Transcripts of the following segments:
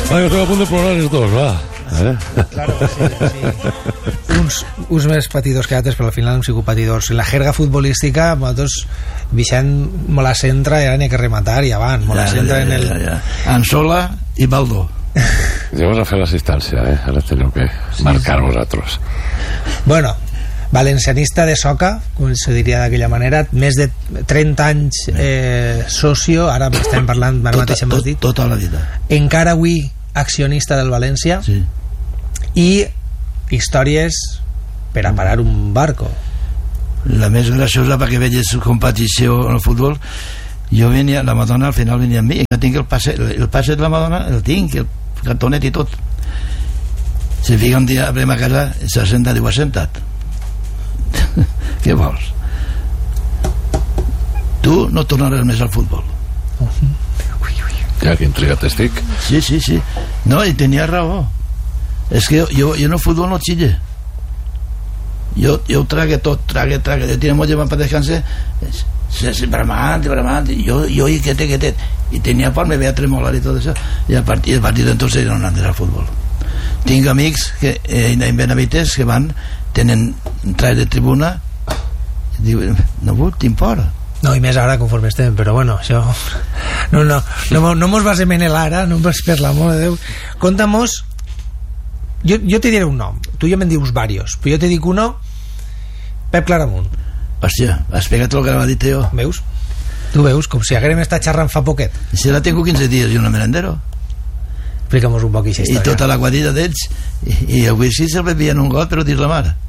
Ai, estem a punt de plorar els dos, va. Claro que sí. Uns més patidors que altres, però al final hem sigut patidors. La jerga futbolística, nosaltres Vicent me la centra i ara n'hi ha que rematar i avant, me la centra en el... Ansola i Baldo. Llavors a fer l'assistència, ara teniu que marcar vosaltres. Bueno, valencianista de soca, com se diria d'aquella manera, més de 30 anys socio, ara estem parlant, ara mateix hem dit, tota la vida. Encara avui accionista del València, sí. I històries per a parar un barco. La més graciosa perquè veies competició en el futbol, jo venia, la Madonna al final venia amb mi, jo tinc el passe de la Madonna, el tinc, el cartonet i tot. Si fica un dia abrem a casa, se senta, diu, assenta't. Què vols? Tu no tornaràs més al futbol. Ja, quin triat estic. Sí. No, i tenia raó. És que jo en el futbol no xille. Jo ho trague tot, trague. Jo tenia molt llevant per descansar, bramant, jo i que i tenia por, me veia tremolar i tot això, i a partir d'entonces no anant al futbol. Tinc amics que en Benavites que van, tenen traje de tribuna, diuen, no t'impora. No, i més ara conforme estem, però bueno, això no mos basem en l'ara, no mos, per l'amor de Déu. Conta-mos, jo te diré un nom, tu ja me'n dius varios, però jo te dic uno, Pep Claramunt. Hòstia, has pegat el que va dir jo. Veus? Tu veus, com si haguérem estat xerrant fa poquet. Si la tengo 15 dies i una merendero. Explica'm un poc aquesta història. I tota la quadrilla d'ells, i avui sí se'l bevien un got, però dins la mare.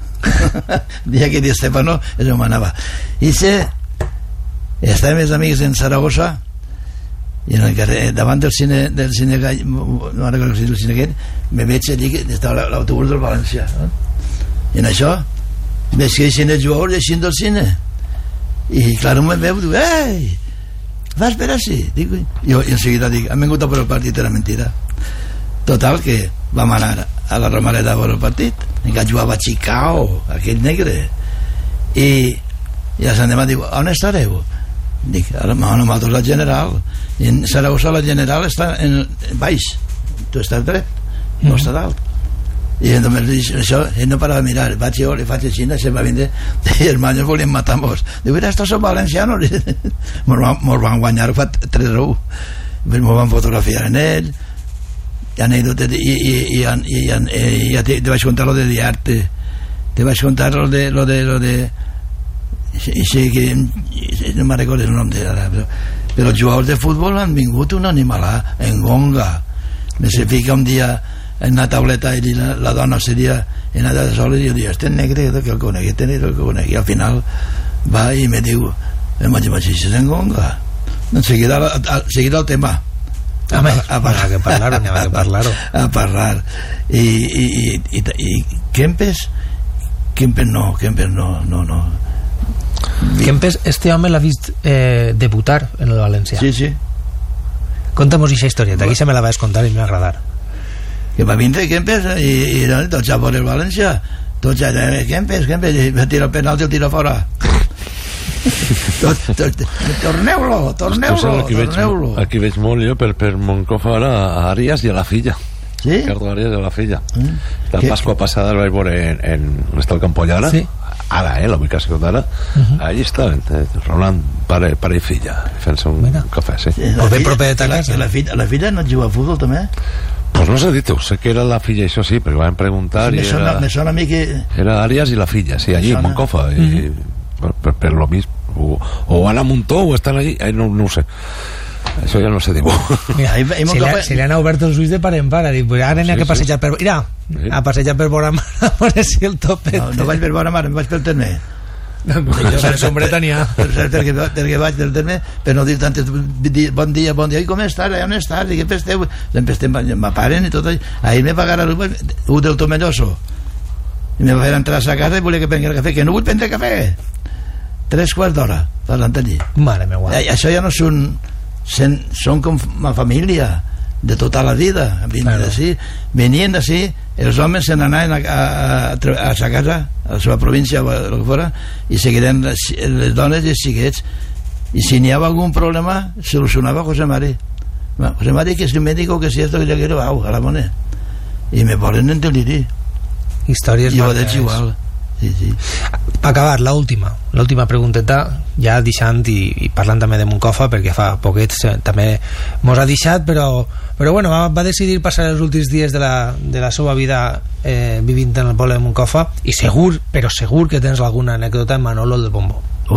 Dia que Di Stefano es demanava. I estàvem els amics en Saragossa, i en el carrer, davant del cine no recordo si el cine aquell, me veig allí que estava l'autobús del València, i en això veig que eixen els jugadors eixint del cine, i clar, me veu, diu, ei, vas per així? Jo en seguida dic, han vingut a per el partit, era mentira. Total, que vam anar a la Romareda a veure el partit, en què jugava Chicao, aquell negre, i a Sant Demà diu, on estareu? Dic, ara nosaltres la General, i en Saragossa la General està en baix, tu estàs dret, no està dalt. I només això, ell no parava de mirar, vaig jo, li faig així, se'n va vindre, i els manyos volien matar-nos. Diu, mira, estos són valencianos. Mos van guanyar, fa 3-1. Mos van fotografiar en ell, anècdotes, i ja te vaig contar lo de Diarte, te vaig contar lo de sí que no me'n recordo el nom però els jugadors de futbol han vingut un animalà en Gonga, me se fica un dia en una tauleta i la dona seria en allà de sol i jo dic, este negre que el conegui, i al final va i me diu el mateixes en Gonga. Seguirà el tema a parlar i Kempes no. Kempes, este home l'ha vist debutar en el València. Sí. Conta'm aquesta història, aquí se me la vas contar i m'ha agradat. Que va vindre Kempes i tots a veure el València, tots a Kempes, i va tirar el penal i el tira fora. Torneu-lo. Aquí veig molt jo per Moncofa ara a Arias i a la filla. Sí? Ricardo Arias i a la filla. La Pasqua passada el vaig veure en el Campo Llara. Sí. Ara, la ubicació d'ara, allí estaven Roland, pare i filla fent-se un cafè, sí. O ben proper de ta casa. La filla no juga a futbol també? Pues no sé dir-ho, sé que era la filla, això sí, perquè van preguntar me sona a mi que... Era Arias i la filla, sí, allí en Moncofa, i per lo mismo o van a Montó o estan allí, no ho sé, això ja no sé dir-ho. Se li han obert els ulls de pare en pare, dic, ara n'hi ha que passejar per... Mira, a passejar per vora mar, a veure si el topet. No vaig per vora mar, em vaig pel Terme. Jo per sombreta n'hi ha. Perquè vaig del Terme, per no dir tant bon dia, i com estàs, on estàs, i què festeu? Sempre estem, m'aparen i tot això. Ahir me pagara un del Tomelloso, i me va fer entrar a sa casa i volia que prengui el cafè, que no vull prendre cafè. 3/4 d'hora parlant allí. Mare meva. Això ja no són com una família de tota la vida. Venien d'ací, els homes se n'anaven a sa casa, a la seva província o el que fora, i seguirem les dones i els xiquets, i si n'hi havia algun problema solucionava José Mari, José María, que es un médico, que si esto, que yo quiero, a la moneda. Y me ponen en delirio. Històries jo veig igual. Sí. Per acabar, l'última pregunteta, ja deixant i parlant també de Moncofa, perquè fa poquets també mos ha deixat, però bueno, va decidir passar els últims dies de la seva vida vivint en el poble de Moncofa, i segur que tens alguna anècdota en Manolo del Bombo.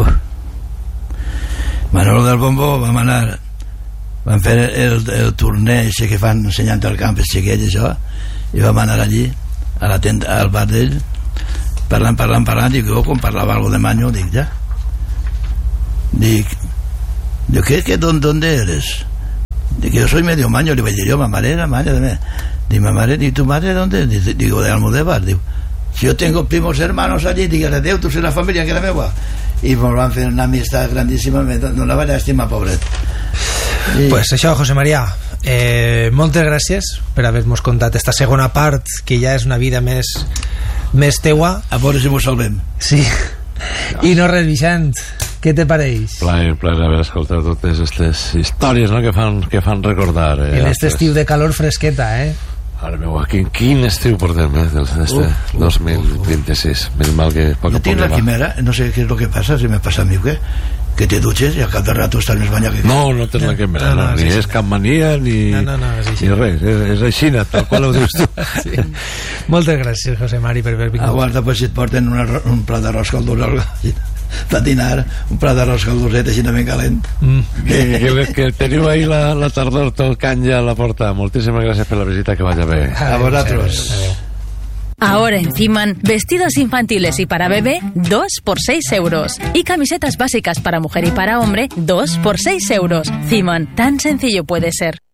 Manolo del Bombo vam fer el torneig que fan ensenyant al camp els xiquets, això, i vam anar allí a la tenda, al bar d'ell, parlant, dic, jo quan parlava algo de Maño, dic, ja dic, ¿qué dónde eres? Dic, yo soy medio Maño, le digo, yo, mamá era Maño también. Dic, mamá, ¿y tu madre dónde? Digo, de Almudévar. Digo, si yo tengo primos hermanos allí, dic, Déu, tu sé la família que era meva. I ens van fer una amistat grandíssima, no la vaig estimar, pobret. Pues això, José María, moltes gràcies per haver-nos contat esta segona part, que ja és una vida més teua. A veure si mos salvem. Sí. I no res, Vicent, què te pareix? Plaer haver escoltat totes aquestes històries, no?, que fan recordar. En este estiu de calor fresqueta, Ara meu, quin estiu portem, d'este 2026. Més mal que poc a poc. Jo tinc la quimera, no sé què és el que passa, si me passa a mi o què, que te dutxes i al cap de rato estàs més banyat que... No tens la quimera, ni és cap mania ni res, és així, tal qual ho dius tu. Sí. Moltes gràcies, José Mari, per haver vingut. Aguarda, pues, si et porten un plat d'arròs caldós per dinar, un plat d'arròs caldoset així ben calent. Que teniu ahí la tardor tocant ja a la porta. Moltíssimes gràcies per la visita, que vaya bé. A vosaltres. Ahora en Ciman, vestidos infantiles y para bebé, 2 por 6 euros. Y camisetas básicas para mujer y para hombre, 2 por 6 euros. Ciman, tan sencillo puede ser.